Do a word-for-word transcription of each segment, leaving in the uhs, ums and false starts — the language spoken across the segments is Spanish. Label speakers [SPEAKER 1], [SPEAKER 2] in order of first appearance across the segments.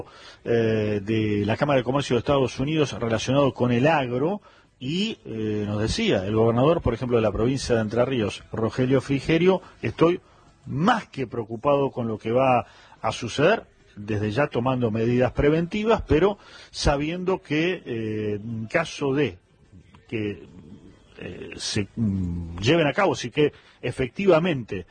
[SPEAKER 1] eh, de la Cámara de Comercio de Estados Unidos relacionado con el agro y eh, nos decía el gobernador, por ejemplo, de la provincia de Entre Ríos, Rogelio Frigerio, estoy más que preocupado con lo que va a suceder, desde ya tomando medidas preventivas, pero sabiendo que eh, en caso de que eh, se mm, lleven a cabo, si que efectivamente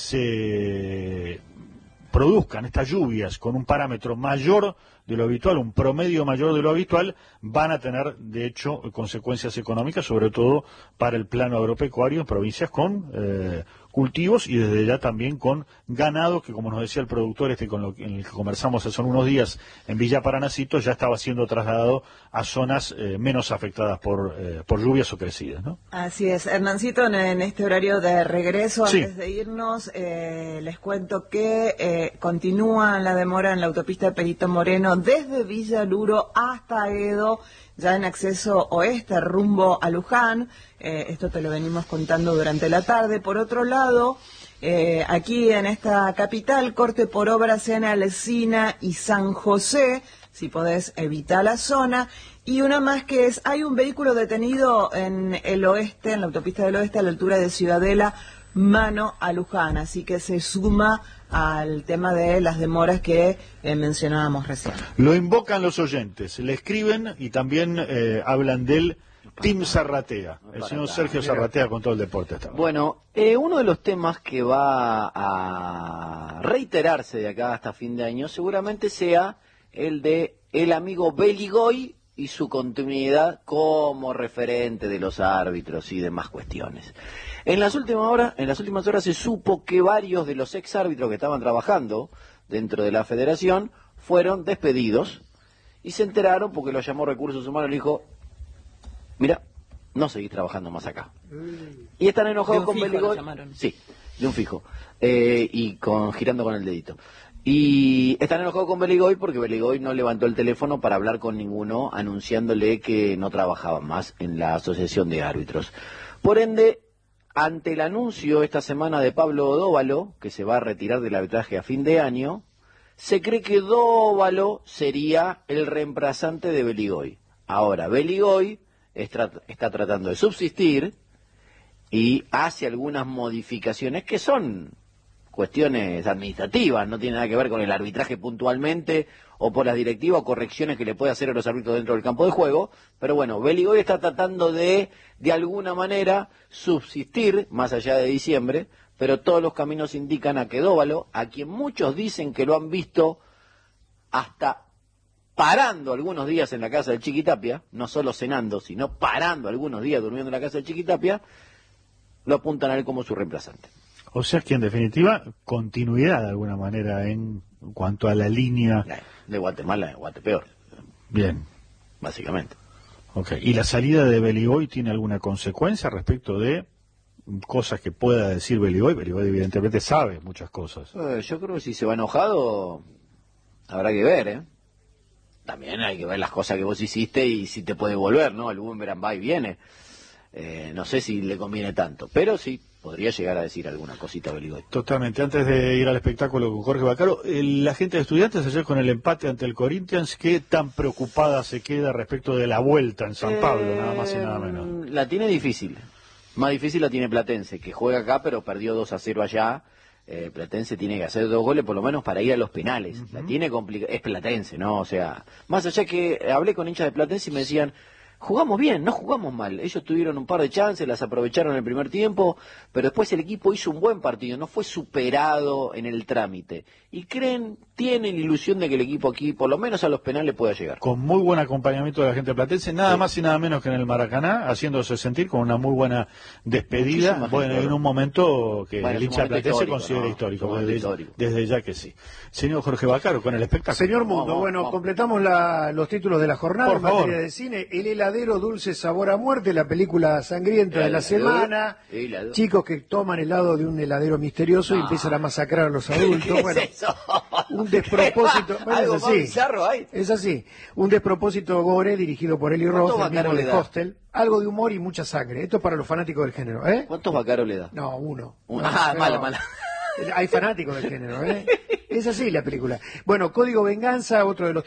[SPEAKER 1] se produzcan estas lluvias con un parámetro mayor de lo habitual, un promedio mayor de lo habitual, van a tener, de hecho, consecuencias económicas, sobre todo para el plano agropecuario en provincias con eh, cultivos y desde ya también con ganado, que como nos decía el productor este con lo que, en el que conversamos hace unos días en Villa Paranacito, ya estaba siendo trasladado a zonas eh, menos afectadas por, eh, por lluvias o crecidas, ¿no?
[SPEAKER 2] Así es. Hernancito, en, en este horario de regreso,
[SPEAKER 1] sí.
[SPEAKER 2] antes de irnos, eh, les cuento que eh, continúa la demora en la autopista de Perito Moreno desde Villa Luro hasta Edo, ya en acceso oeste, rumbo a Luján. Eh, esto te lo venimos contando durante la tarde. Por otro lado, eh, aquí en esta capital, corte por obras en Alsina y San José, si podés evitar la zona. Y una más que es, hay un vehículo detenido en el oeste, en la autopista del oeste, a la altura de Ciudadela, mano a Luján, así que se suma al tema de las demoras que eh, mencionábamos recién.
[SPEAKER 1] Lo invocan los oyentes, le escriben y también eh, hablan del Team Zarratea, el señor Sergio Zarratea con todo el deporte. Esta
[SPEAKER 3] bueno, eh, uno de los temas que va a reiterarse de acá hasta fin de año seguramente sea el de el amigo Beligoy y su continuidad como referente de los árbitros y demás cuestiones. En las últimas horas, en las últimas horas se supo que varios de los ex árbitros que estaban trabajando dentro de la federación fueron despedidos y se enteraron porque lo llamó Recursos Humanos y le dijo, mira, no seguís trabajando más acá. Y están enojados con Beligoy. Sí, de un fijo. Eh, y con girando con el dedito. Y están enojados con Beligoy porque Beligoy no levantó el teléfono para hablar con ninguno anunciándole que no trabajaba más en la asociación de árbitros. Por ende, ante el anuncio esta semana de Pablo Dóvalo, que se va a retirar del arbitraje a fin de año, se cree que Dóvalo sería el reemplazante de Beligoy. Ahora, Beligoy está, está tratando de subsistir y hace algunas modificaciones que son cuestiones administrativas, no tiene nada que ver con el arbitraje puntualmente o por las directivas o correcciones que le puede hacer a los árbitros dentro del campo de juego, pero bueno, Beligoy está tratando de, de alguna manera, subsistir más allá de diciembre, pero todos los caminos indican a que Dóvalo, a quien muchos dicen que lo han visto hasta parando algunos días en la casa del Chiquitapia, no solo cenando, sino parando algunos días durmiendo en la casa del Chiquitapia, lo apuntan a él como su reemplazante.
[SPEAKER 1] O sea que en definitiva, continuidad de alguna manera en cuanto a la línea
[SPEAKER 3] de Guatemala, de Guatepeor.
[SPEAKER 1] Bien.
[SPEAKER 3] Básicamente.
[SPEAKER 1] Ok. ¿Y la salida de Beligoy tiene alguna consecuencia respecto de cosas que pueda decir Beligoy? Beligoy evidentemente sabe muchas cosas.
[SPEAKER 3] Eh, yo creo que si se va enojado, habrá que ver, ¿eh? También hay que ver las cosas que vos hiciste y si te puede volver, ¿no? El boomerang va y viene. Eh, no sé si le conviene tanto, pero sí podría llegar a decir alguna cosita a Beligoy.
[SPEAKER 1] Totalmente. Antes de ir al espectáculo con Jorge Bacaro, la gente de Estudiantes ayer con el empate ante el Corinthians, ¿qué tan preocupada se queda respecto de la vuelta en San Pablo, eh, nada más y nada menos?
[SPEAKER 3] La tiene difícil. Más difícil la tiene Platense, que juega acá pero perdió dos a cero allá. Eh, Platense tiene que hacer dos goles por lo menos para ir a los penales. Uh-huh. La tiene complicada. Es Platense, ¿no? O sea, más allá que hablé con hinchas de Platense y me decían, jugamos bien, no jugamos mal. Ellos tuvieron un par de chances, las aprovecharon en el primer tiempo, pero después el equipo hizo un buen partido, no fue superado en el trámite. Y creen, tienen ilusión de que el equipo aquí, por lo menos a los penales, pueda llegar.
[SPEAKER 1] Con muy buen acompañamiento de la gente platense, nada sí. más y nada menos que en el Maracaná, haciéndose sentir con una muy buena despedida. Muchísima bueno, gente, en un momento que bueno, el hincha platense considera ¿no? histórico, desde, histórico, desde ya que sí. Señor Jorge Bacaro, con el espectáculo.
[SPEAKER 4] Señor Mundo, vamos, bueno, vamos. completamos la, los títulos de la jornada en materia de cine. El heladero Dulce Sabor a Muerte, la película sangrienta de la semana. Helador. Chicos que toman helado de un heladero misterioso no. y empiezan a masacrar a los adultos.
[SPEAKER 3] ¿Qué
[SPEAKER 4] bueno,
[SPEAKER 3] es eso?
[SPEAKER 4] Un despropósito. Bueno,
[SPEAKER 3] ¿Algo
[SPEAKER 4] es
[SPEAKER 3] más
[SPEAKER 4] así.
[SPEAKER 3] bizarro hay?
[SPEAKER 4] Es así. Un despropósito gore dirigido por Eli Roth, el mismo de Hostel. Algo de humor y mucha sangre. Esto es para los fanáticos del género, ¿eh?
[SPEAKER 3] ¿Cuántos bacaros le da?
[SPEAKER 4] No, uno.
[SPEAKER 3] uno. Ah, no, mala, mala.
[SPEAKER 4] Hay fanáticos del género, ¿eh? Es así la película. Bueno, Código Venganza, otro de los